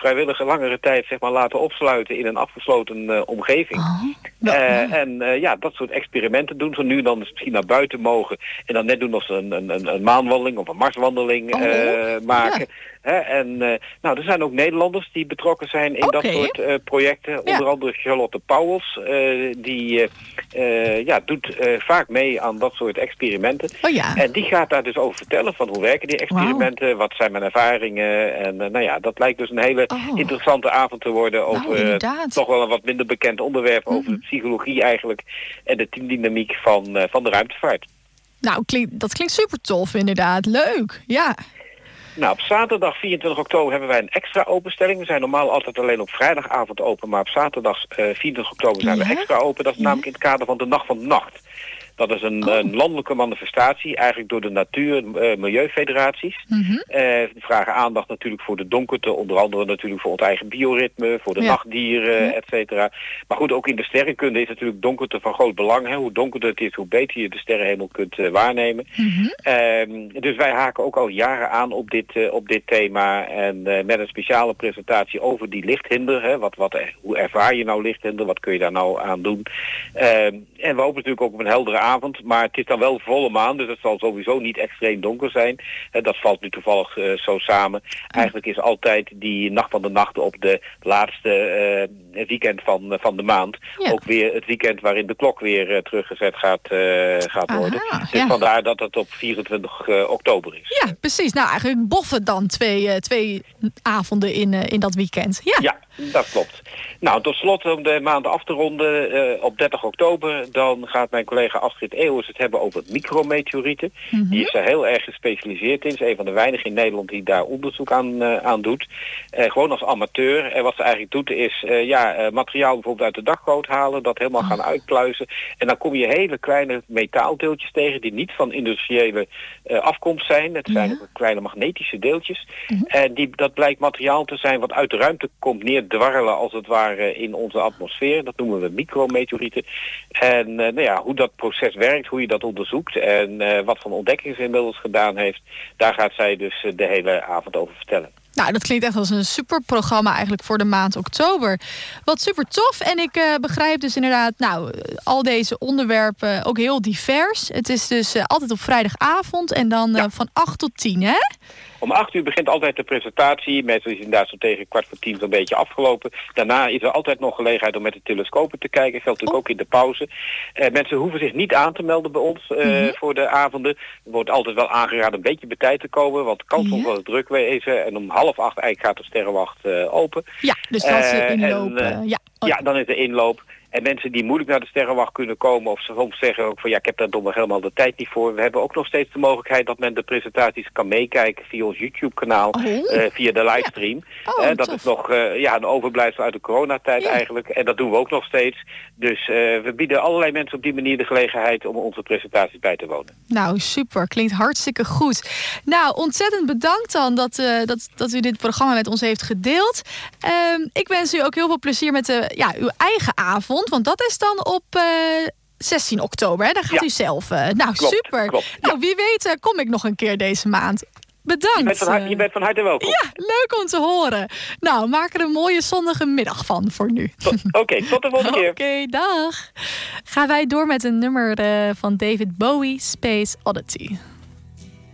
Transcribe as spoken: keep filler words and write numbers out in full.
vrijwilliger langere tijd zeg maar, laten opsluiten in een afgesloten uh, omgeving. Oh, uh, ja. En uh, ja, dat soort experimenten doen. Zo nu en dan dus misschien naar buiten mogen. En dan net doen of ze een, een, een maanwandeling of een marswandeling uh, oh, maken. Ja. He, en uh, nou, er zijn ook Nederlanders die betrokken zijn in okay. dat soort uh, projecten. Ja. Onder andere Charlotte Pauwels. Uh, die uh, uh, ja, doet uh, vaak mee aan dat soort experimenten. Oh, ja. En die gaat daar dus over vertellen van hoe werken die experimenten. Wow. Wat zijn mijn ervaringen. En uh, nou ja, dat lijkt dus een hele oh. interessante avond te worden. Over nou, uh, toch wel een wat minder bekend onderwerp. Mm. Over de psychologie eigenlijk. En de teamdynamiek van, uh, van de ruimtevaart. Nou, klink, dat klinkt super tof inderdaad. Leuk, ja. Nou, op zaterdag vierentwintig oktober hebben wij een extra openstelling. We zijn normaal altijd alleen op vrijdagavond open, maar op zaterdag uh, vierentwintig oktober zijn ja? we extra open. Dat is ja? namelijk in het kader van de Nacht van de Nacht. Dat is een, oh. een landelijke manifestatie, eigenlijk door de natuur- en uh, milieufederaties. Mm-hmm. Uh, die vragen aandacht natuurlijk voor de donkerte, onder andere natuurlijk voor ons eigen bioritme, voor de ja. nachtdieren, ja. et cetera. Maar goed, ook in de sterrenkunde is natuurlijk donkerte van groot belang. Hè. Hoe donkerder het is, hoe beter je de sterrenhemel kunt uh, waarnemen. Mm-hmm. Uh, dus wij haken ook al jaren aan op dit, uh, op dit thema. En uh, met een speciale presentatie over die lichthinder. Hè. Wat, wat, hoe ervaar je nou lichthinder? Wat kun je daar nou aan doen? Uh, en we hopen natuurlijk ook op een heldere avond, maar het is dan wel volle maan, dus het zal sowieso niet extreem donker zijn. He, dat valt nu toevallig uh, zo samen. Eigenlijk is altijd die Nacht van de Nacht op de laatste uh, weekend van, uh, van de maand. Ja. Ook weer het weekend waarin de klok weer uh, teruggezet gaat, uh, gaat worden. Aha, dus ja. vandaar dat het op vierentwintig oktober is. Ja, precies. Nou, eigenlijk boffen dan twee, uh, twee avonden in, uh, in dat weekend. Ja. ja, dat klopt. Nou, tot slot om de maand af te ronden, uh, op dertig oktober, dan gaat mijn collega Astrid Eeuwers het hebben over micrometeorieten. Mm-hmm. Die is er heel erg gespecialiseerd in. Ze is een van de weinigen in Nederland die daar onderzoek aan, uh, aan doet. Uh, gewoon als amateur. En wat ze eigenlijk doet is uh, ja, uh, materiaal bijvoorbeeld uit de daggoot halen, dat helemaal oh. gaan uitpluizen. En dan kom je hele kleine metaaldeeltjes tegen die niet van industriële uh, afkomst zijn. Het zijn ja. kleine magnetische deeltjes. Mm-hmm. En die, dat blijkt materiaal te zijn wat uit de ruimte komt neerdwarrelen als het ware in onze atmosfeer. Dat noemen we micrometeorieten. En uh, nou ja, hoe dat proces werkt, hoe je dat onderzoekt en uh, wat voor ontdekkingen ze inmiddels gedaan heeft, daar gaat zij dus uh, de hele avond over vertellen. Nou, dat klinkt echt als een super programma eigenlijk voor de maand oktober. Wat super tof. En ik uh, begrijp dus inderdaad, nou, al deze onderwerpen ook heel divers. Het is dus uh, altijd op vrijdagavond en dan uh, ja. van acht tot tien, hè? Om acht uur begint altijd de presentatie. Meestal is inderdaad zo tegen kwart voor tien zo'n beetje afgelopen. Daarna is er altijd nog gelegenheid om met de telescopen te kijken. Geldt natuurlijk oh. ook in de pauze. Uh, mensen hoeven zich niet aan te melden bij ons uh, mm-hmm. voor de avonden. Er wordt altijd wel aangeraden een beetje bij tijd te komen. Want het kan soms yeah. wel druk wezen. En om half acht eigenlijk gaat de sterrenwacht uh, open. Ja, dus dat is de inloop. En, uh, ja. Oh. ja, dan is de inloop. En mensen die moeilijk naar de sterrenwacht kunnen komen, of soms zeggen ook van ja, ik heb daar toch nog helemaal de tijd niet voor. We hebben ook nog steeds de mogelijkheid dat men de presentaties kan meekijken via ons YouTube-kanaal, oh. uh, via de livestream. Ja. Oh, uh, dat tof. is nog uh, ja, een overblijfsel uit de coronatijd ja. eigenlijk. En dat doen we ook nog steeds. Dus uh, we bieden allerlei mensen op die manier de gelegenheid om onze presentaties bij te wonen. Nou, super. Klinkt hartstikke goed. Nou, ontzettend bedankt dan dat, uh, dat, dat u dit programma met ons heeft gedeeld. Uh, ik wens u ook heel veel plezier met de, ja, uw eigen avond. Want dat is dan op uh, zestien oktober. Hè? Daar gaat ja. u zelf. Uh, nou, klopt, super. Klopt, nou, ja. wie weet uh, kom ik nog een keer deze maand. Bedankt. Je bent van harte, je bent van harte welkom. Ja, leuk om te horen. Nou, maak er een mooie zonnige middag van voor nu. Oké, okay, tot de volgende keer. Oké, okay, dag. Gaan wij door met een nummer uh, van David Bowie, Space Oddity.